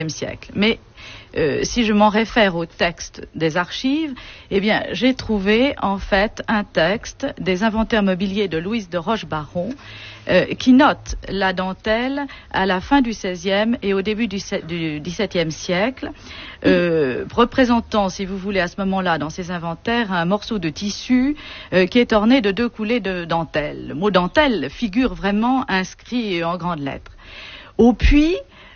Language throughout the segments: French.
siècle. Mais si je m'en réfère au texte des archives, eh bien, j'ai trouvé en fait un texte des inventaires mobiliers de Louise de Roche-Baron qui note la dentelle à la fin du XVIe et au début du XVIIe siècle, représentant, si vous voulez, à ce moment-là, dans ces inventaires, un morceau de tissu qui est orné de 2 coulées de dentelle. Le mot dentelle figure vraiment inscrit en grandes lettres. Au puits,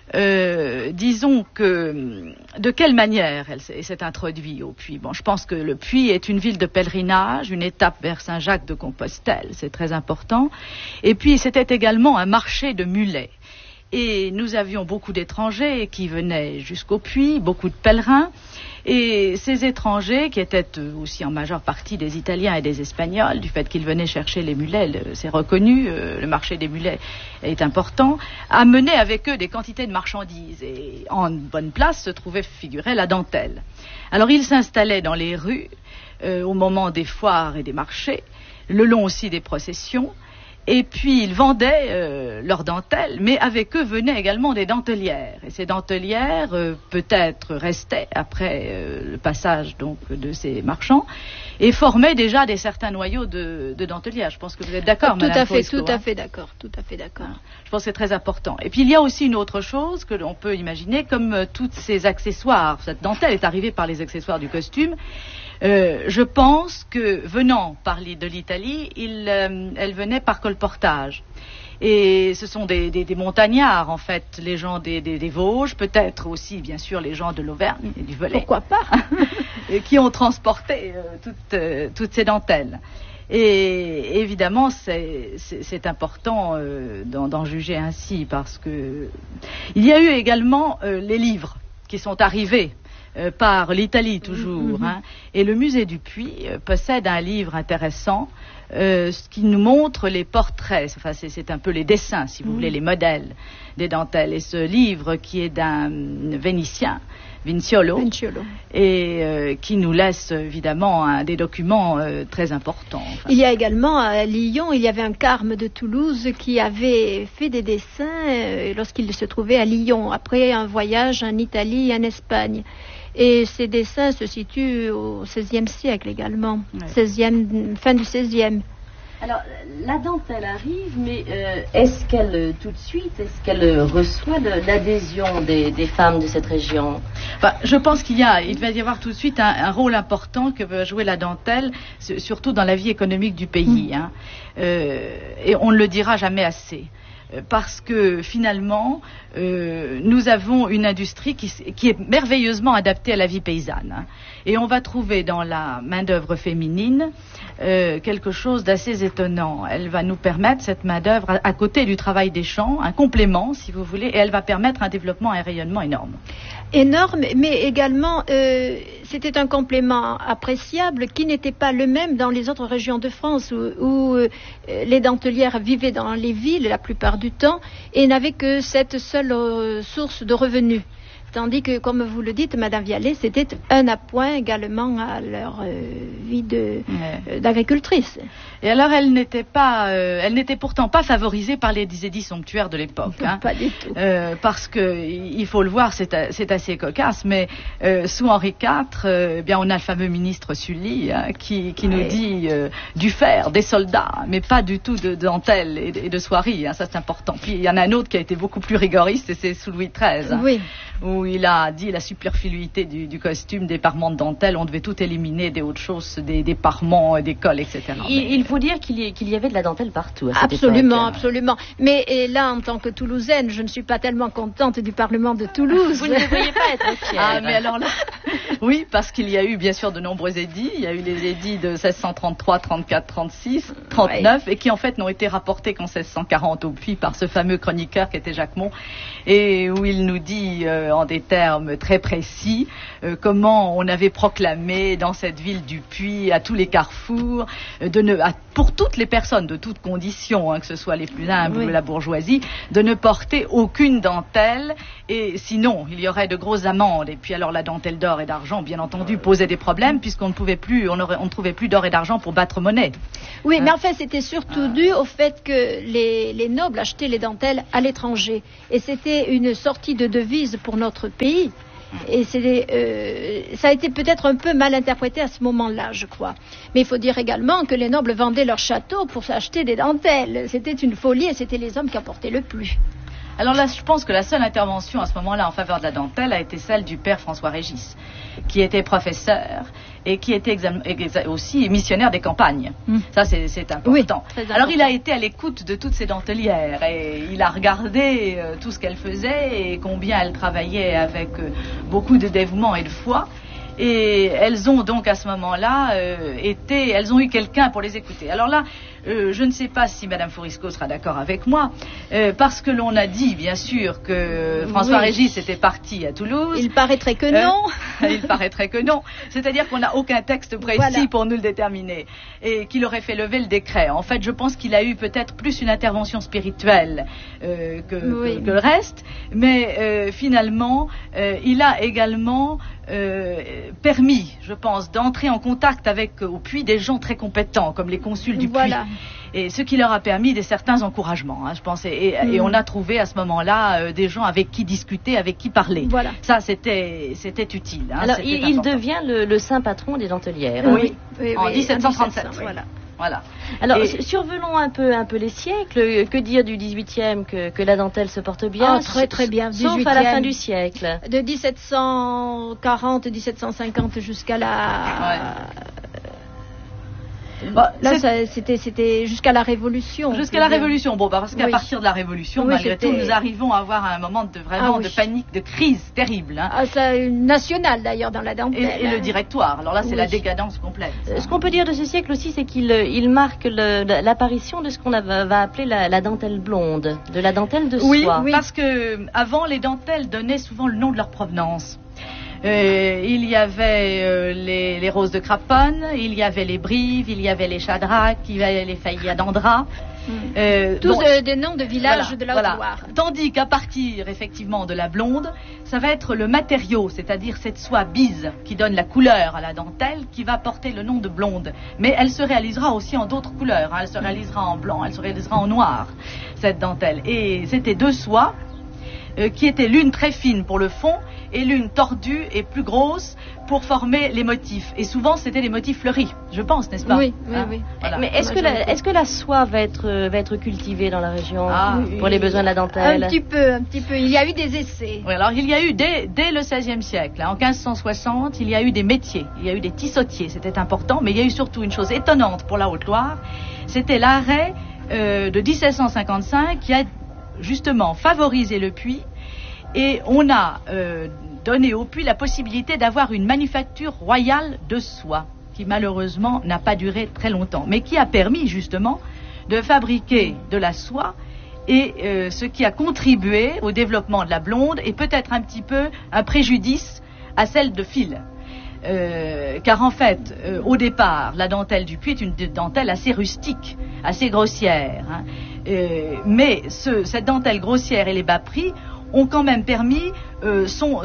disons que de quelle manière elle s'est introduite au Puy. Bon, je pense que le Puy est une ville de pèlerinage, une étape vers Saint-Jacques de Compostelle, c'est très important. Et puis c'était également un marché de mulets. Et nous avions beaucoup d'étrangers qui venaient jusqu'au Puy, beaucoup de pèlerins. Et ces étrangers, qui étaient aussi en majeure partie des Italiens et des Espagnols, du fait qu'ils venaient chercher les mulets, c'est reconnu, le marché des mulets est important, amenaient avec eux des quantités de marchandises. Et en bonne place se trouvait figurée la dentelle. Alors ils s'installaient dans les rues, au moment des foires et des marchés, le long aussi des processions. Et puis ils vendaient leurs dentelles, mais avec eux venaient également des dentelières. Et ces dentelières peut-être restaient après le passage donc de ces marchands et formaient déjà certains noyaux de dentelières. Je pense que vous êtes d'accord, Madame Fosco, tout à fait d'accord. Je pense que c'est très important. Et puis il y a aussi une autre chose que l'on peut imaginer, comme tous ces accessoires. Cette dentelle est arrivée par les accessoires du costume. Je pense que venant de l'Italie, elle venait par colportage. Et ce sont des montagnards, en fait, les gens des Vosges, peut-être aussi, bien sûr, les gens de l'Auvergne et du Velay. Pourquoi pas qui ont transporté toutes ces dentelles. Et évidemment, c'est important d'en juger ainsi, parce que il y a eu également les livres qui sont arrivés par l'Italie toujours, hein. Et le musée du Puy possède un livre intéressant qui nous montre les portraits, enfin c'est un peu les dessins, si vous voulez, les modèles des dentelles. Et ce livre qui est d'un Vénitien, Vinciolo. Et qui nous laisse évidemment des documents très importants. Enfin. Il y a également à Lyon, il y avait un carme de Toulouse qui avait fait des dessins lorsqu'il se trouvait à Lyon, après un voyage en Italie et en Espagne. Et ces dessins se situent au XVIe siècle également, fin du XVIe. Alors, la dentelle arrive, mais est-ce qu'elle, tout de suite, reçoit l'adhésion des femmes de cette région? Enfin, je pense il va y avoir tout de suite un rôle important que va jouer la dentelle, surtout dans la vie économique du pays. Hein. Et on ne le dira jamais assez. Parce que finalement, nous avons une industrie qui est merveilleusement adaptée à la vie paysanne. Hein. Et on va trouver dans la main-d'œuvre féminine quelque chose d'assez étonnant. Elle va nous permettre, cette main-d'œuvre, à côté du travail des champs, un complément, si vous voulez, et elle va permettre un développement et un rayonnement énorme. Énorme, mais également, c'était un complément appréciable qui n'était pas le même dans les autres régions de France où les dentelières vivaient dans les villes la plupart du temps et n'avaient que cette seule source de revenus. Tandis que, comme vous le dites, Madame Vialet, c'était un appoint également à leur vie d'agricultrice. Et alors, elle n'était pourtant pas favorisée par les édits somptuaires de l'époque. Hein. Pas du tout. Parce que, il faut le voir, c'est assez cocasse, mais sous Henri IV, bien, on a le fameux ministre Sully hein, qui nous dit du fer, des soldats, mais pas du tout de dentelle et de soierie. Hein, ça, c'est important. Puis, il y en a un autre qui a été beaucoup plus rigoriste, et c'est sous Louis XIII. Hein, oui. Où il a dit la superfluité du costume, des parements de dentelle, on devait tout éliminer, des hautes choses, des parements, des cols, etc. Il faut dire qu'il y avait de la dentelle partout à cette absolument, époque. Absolument. Mais là, en tant que Toulousaine, je ne suis pas tellement contente du Parlement de Toulouse. Vous ne devriez pas être fière. Ah, mais alors là, oui, parce qu'il y a eu bien sûr de nombreux édits. Il y a eu les édits de 1633, 34, 36, 39, et qui en fait n'ont été rapportés qu'en 1640 au Puy par ce fameux chroniqueur qui était Jacquemont, et où il nous dit en des termes très précis comment on avait proclamé dans cette ville du Puy, à tous les carrefours, pour toutes les personnes de toutes conditions, hein, que ce soit les plus humbles ou la bourgeoisie, de ne porter aucune dentelle, et sinon il y aurait de grosses amendes. Et puis alors la dentelle d'or et d'argent, bien entendu, posait des problèmes puisqu'on ne pouvait plus, on ne trouvait plus d'or et d'argent pour battre monnaie. Oui, mais en fait, c'était surtout dû au fait que les nobles achetaient les dentelles à l'étranger. Et c'était une sortie de devise pour notre pays. Et ça a été peut-être un peu mal interprété à ce moment-là, je crois. Mais il faut dire également que les nobles vendaient leurs châteaux pour acheter des dentelles. C'était une folie et c'était les hommes qui en portaient le plus. Alors là, je pense que la seule intervention à ce moment-là en faveur de la dentelle a été celle du père François Régis, qui était professeur et qui était aussi missionnaire des campagnes. Ça, c'est important. Oui, alors, il a été à l'écoute de toutes ces dentelières et il a regardé tout ce qu'elles faisaient et combien elles travaillaient avec beaucoup de dévouement et de foi. Et elles ont donc à ce moment-là elles ont eu quelqu'un pour les écouter. Alors là, je ne sais pas si Madame Fourisco sera d'accord avec moi, parce que l'on a dit bien sûr que François Régis était parti à Toulouse. Il paraîtrait que non. Il paraîtrait que non. C'est-à-dire qu'on n'a aucun texte précis pour nous le déterminer et qu'il aurait fait lever le décret. En fait, je pense qu'il a eu peut-être plus une intervention spirituelle que le reste, mais finalement, il a également permis, je pense, d'entrer en contact avec au Puy des gens très compétents, comme les consuls du Puy, et ce qui leur a permis certains encouragements, je pense. Et on a trouvé à ce moment-là des gens avec qui discuter, avec qui parler. Voilà. Ça, c'était utile. Alors, il devient le saint patron des dentelières. Oui, en 1737. Voilà. Alors, survolons un peu les siècles. Que dire du 18e, que la dentelle se porte bien? Très très bien. Sauf 18e, à la fin du siècle. De 1740, 1750 jusqu'à la... Là, c'était jusqu'à la Révolution. Jusqu'à la Révolution. Bon, parce qu'à partir de la Révolution, malgré tout, nous arrivons à avoir un moment de panique, de crise terrible. C'est national d'ailleurs dans la dentelle. Et le directoire. Alors là, c'est la décadence complète. Ce qu'on peut dire de ce siècle aussi, c'est qu'il marque l'apparition de ce qu'on va appeler la dentelle blonde, de la dentelle de soie. Oui, parce que avant, les dentelles donnaient souvent le nom de leur provenance. Il y avait les roses de Craponne, il y avait les Brives, il y avait les Chadrac, il y avait les Faillia d'Andra. Tous des noms de villages de la Haute-Loire. Tandis qu'à partir effectivement de la blonde, ça va être le matériau, c'est-à-dire cette soie bise qui donne la couleur à la dentelle, qui va porter le nom de blonde. Mais elle se réalisera aussi en d'autres couleurs. Elle se réalisera en blanc, elle se réalisera en noir, cette dentelle. Et c'était deux soies qui étaient l'une très fine pour le fond et l'une tordue et plus grosse pour former les motifs. Et souvent, c'était des motifs fleuris, je pense, n'est-ce pas? Oui. Voilà. Mais est-ce que la soie va être cultivée dans la région pour les besoins de la dentelle? Un petit peu. Il y a eu des essais. Oui, alors il y a eu dès le XVIe siècle, en 1560, il y a eu des métiers, il y a eu des tissotiers, c'était important, mais il y a eu surtout une chose étonnante pour la Haute-Loire, c'était l'arrêt de 1755 qui a justement favorisé le Puy, et on a donné au Puy la possibilité d'avoir une manufacture royale de soie, qui malheureusement n'a pas duré très longtemps, mais qui a permis justement de fabriquer de la soie, et ce qui a contribué au développement de la blonde, et peut-être un petit peu un préjudice à celle de fil. Car en fait, au départ, la dentelle du Puy est une dentelle assez rustique, assez grossière. Mais cette dentelle grossière et les bas prix ont quand même permis son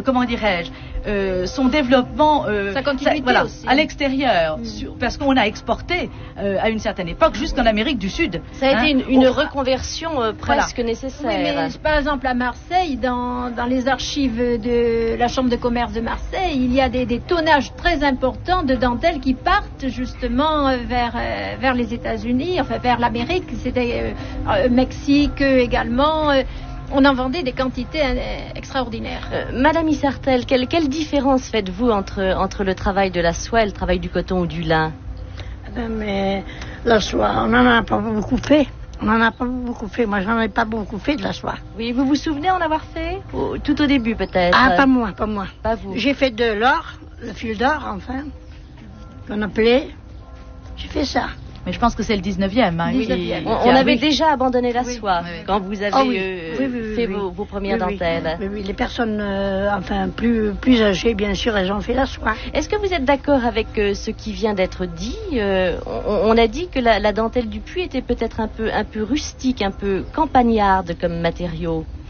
développement sa continuité aussi, à l'extérieur, parce qu'on a exporté à une certaine époque jusqu'en Amérique du Sud. Ça a été une reconversion presque nécessaire. Oui, mais par exemple à Marseille, dans les archives de la Chambre de commerce de Marseille, il y a des tonnages très importants de dentelles qui partent justement vers les États-Unis, enfin vers l'Amérique, c'était Mexique également. On en vendait des quantités extraordinaires. Madame Issartel, quelle différence faites-vous entre le travail de la soie et le travail du coton ou du lin? Mais la soie, on n'en a pas beaucoup fait. Moi, j'en ai pas beaucoup fait de la soie. Oui, vous vous souvenez en avoir fait tout au début, peut-être? Ah, pas moi. Pas vous. J'ai fait de l'or, le fil d'or, enfin, qu'on appelait. J'ai fait ça. Mais je pense que c'est le 19e. On avait déjà abandonné la soie quand vous avez fait vos premières dentelles. Oui, les personnes plus âgées, bien sûr, elles ont fait la soie. Est-ce que vous êtes d'accord avec ce qui vient d'être dit? On a dit que la dentelle du Puy était peut-être un peu rustique, un peu campagnarde comme matériau.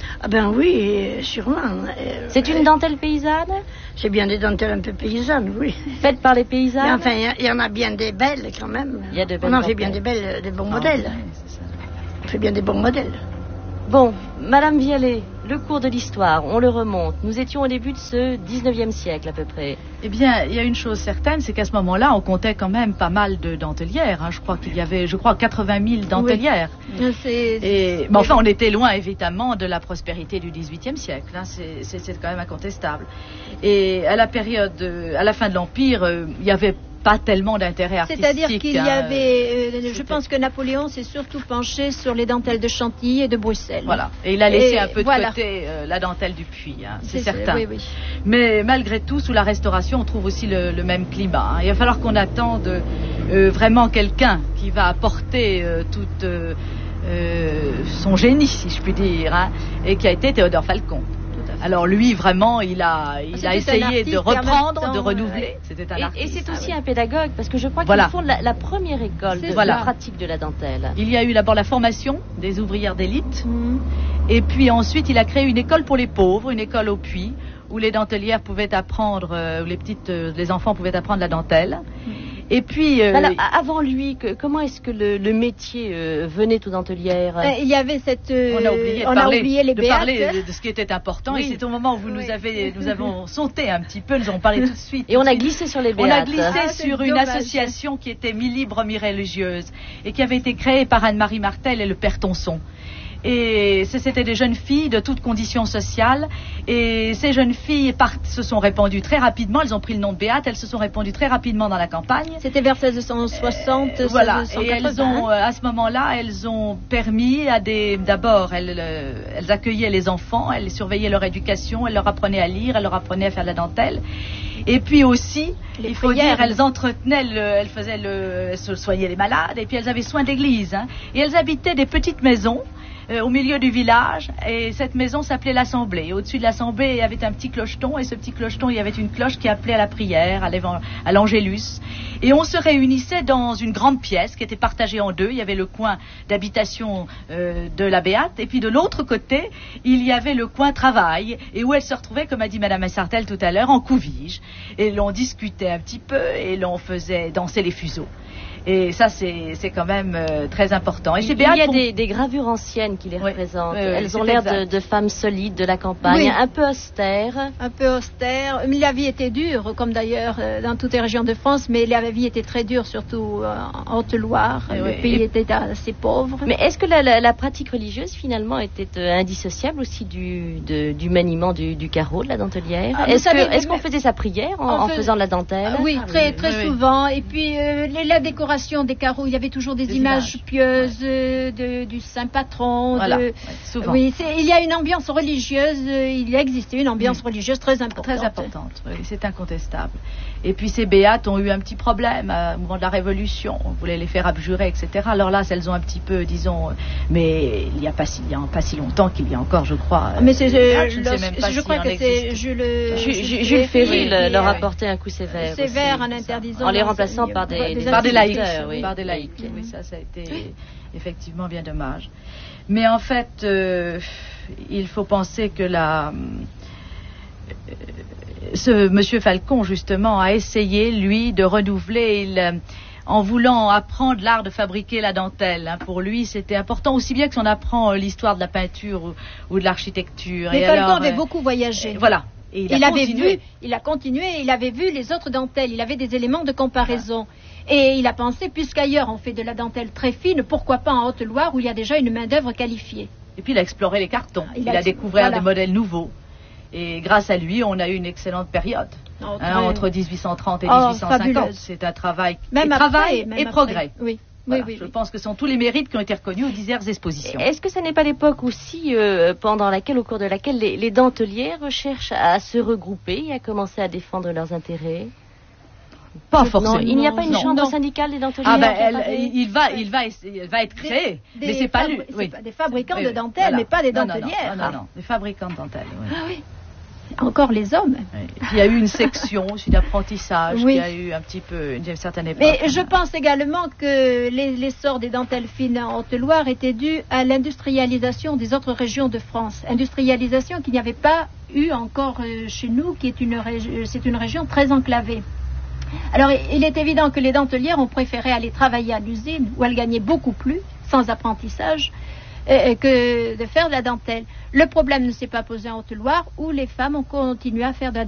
Ah ben oui, sûrement. C'est une dentelle paysanne? C'est bien des dentelles un peu paysannes, oui. Faites par les paysannes? Mais enfin, il y en a bien des belles quand même. Il y a de belles On en fait bien dentelles. des bons modèles. Oui, c'est ça. On fait bien des bons modèles. Bon, Madame Vialet, le cours de l'histoire, on le remonte. Nous étions au début de ce 19e siècle à peu près. Eh bien, il y a une chose certaine, c'est qu'à ce moment-là, on comptait quand même pas mal de dentelières. Hein. Je crois qu'il y avait, 80 000 dentelières. Mais enfin, on était loin, évidemment, de la prospérité du XVIIIe siècle. Hein. C'est quand même incontestable. Et à la fin de l'Empire, il y avait pas tellement d'intérêt artistique. C'est-à-dire qu'il y avait... je pense que Napoléon s'est surtout penché sur les dentelles de Chantilly et de Bruxelles. Voilà. Et il a laissé un peu de côté la dentelle du Puy, hein, c'est certain. Oui, oui. Mais malgré tout, sous la Restauration, on trouve aussi le même climat. Hein. Il va falloir qu'on attende vraiment quelqu'un qui va apporter tout son génie, si je puis dire, hein, et qui a été Théodore Falcon. Alors lui, vraiment, il a essayé de reprendre, de renouveler. C'était un artiste. Et c'est aussi un pédagogue, parce que je crois Voilà. qu'ils font la première école de la pratique de la dentelle. Il y a eu d'abord la formation des ouvrières d'élite, et puis ensuite il a créé une école pour les pauvres, une école au Puy, où les dentelières pouvaient apprendre, où les enfants pouvaient apprendre la dentelle. Et puis... Alors, avant lui, comment est-ce que le métier venait aux dentelières? Il y avait cette... on a oublié les de béates. parler de ce qui était important. Oui. Et c'est au moment où nous avons sauté un petit peu, nous avons parlé tout de suite. Et on a glissé sur les béates. On a glissé sur une association qui était mi-libre, mi-religieuse, et qui avait été créée par Anne-Marie Martel et le père Tonson. Et c'était des jeunes filles de toutes conditions sociales. Et ces jeunes filles se sont répandues très rapidement. Elles ont pris le nom de béates. Elles se sont répandues très rapidement dans la campagne. C'était vers 1660, voilà. 1680. Et elles ont, à ce moment-là, elles ont permis d'abord, elles accueillaient les enfants, elles surveillaient leur éducation, elles leur apprenaient à lire, elles leur apprenaient à faire de la dentelle. Et puis aussi, il faut dire, elles entretenaient, elles soignaient les malades, et puis elles avaient soin d'église. Hein. Et elles habitaient des petites maisons au milieu du village, et cette maison s'appelait l'Assemblée. Au-dessus de l'Assemblée, il y avait un petit clocheton, et ce petit clocheton, il y avait une cloche qui appelait à la prière, à l'Angélus. Et on se réunissait dans une grande pièce qui était partagée en deux. Il y avait le coin d'habitation de la Béate, et puis de l'autre côté, il y avait le coin travail, et où elle se retrouvait, comme a dit Madame Sartel tout à l'heure, en couvige. Et l'on discutait un petit peu, et l'on faisait danser les fuseaux. Et ça, c'est quand même très important. Et il y a des gravures anciennes qui les représentent. Elles ont l'air de femmes solides de la campagne, un peu austères. Un peu austères. La vie était dure, comme d'ailleurs dans toutes les régions de France, mais la vie était très dure, surtout en Haute-Loire. Le pays était assez pauvre. Mais est-ce que la pratique religieuse, finalement, était indissociable aussi du maniement du carreau, de la dentelière? Est-ce qu'on faisait sa prière en faisant de la dentelle? Oui, très souvent. Et puis la décoration des carreaux, il y avait toujours des images pieuses du saint patron. Voilà, souvent. Oui, il y a une ambiance religieuse, il existait une ambiance religieuse très importante. Très importante, oui, c'est incontestable. Et puis ces béates ont eu un petit problème au moment de la Révolution. On voulait les faire abjurer, etc. Alors là, elles ont un petit peu, disons, mais il n'y a pas si longtemps qu'il y a encore, je crois. Mais je crois que c'est Jules Ferry leur apportait un coup sévère. Sévère en interdisant. En les remplaçant par des laïcs. Par des laïcs. Oui, ça a été effectivement bien dommage. Mais en fait, il faut penser que ce monsieur Falcon, justement, a essayé, lui, de renouveler, en voulant apprendre l'art de fabriquer la dentelle. Hein. Pour lui, c'était important, aussi bien que si on apprend l'histoire de la peinture ou de l'architecture. Mais Falcon avait beaucoup voyagé. Voilà. Et il a continué, il avait vu les autres dentelles, il avait des éléments de comparaison. Et il a pensé, puisqu'ailleurs on fait de la dentelle très fine, pourquoi pas en Haute-Loire où il y a déjà une main-d'œuvre qualifiée. Et puis il a exploré les cartons, il a découvert des modèles nouveaux. Et grâce à lui, on a eu une excellente période. Entre 1830 et 1850. C'est un travail et progrès. Oui. Voilà, je pense que ce sont tous les mérites qui ont été reconnus aux diverses expositions. Est-ce que ce n'est pas l'époque aussi au cours de laquelle les dentelières cherchent à se regrouper et à commencer à défendre leurs intérêts? Pas forcément. Non, il n'y a pas une chambre syndicale des dentelières? Il va être créé, mais c'est pas lui. Des fabricants de dentelles, mais pas des dentelières. Non, des fabricants de dentelles. Oui. Ah oui. Encore les hommes. Il y a eu une section aussi d'apprentissage, oui. qui a eu un petit peu une certaine époque. Mais je pense également que l'essor des dentelles fines en Haute-Loire était dû à l'industrialisation des autres régions de France. Industrialisation qu'il n'y avait pas eu encore chez nous, qui est c'est une région très enclavée. Alors, il est évident que les dentelières ont préféré aller travailler à l'usine, où elles gagnaient beaucoup plus, sans apprentissage, que de faire de la dentelle. Le problème ne s'est pas posé en Haute-Loire, où les femmes ont continué à faire de la